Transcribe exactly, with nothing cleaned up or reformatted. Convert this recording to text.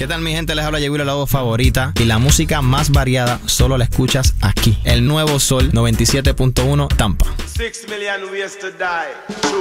¿Qué tal, mi gente? Les habla J. Will, la voz favorita. Y la música más variada solo la escuchas aquí. El Nuevo Sol noventa y siete punto uno Tampa. Six million ways to die.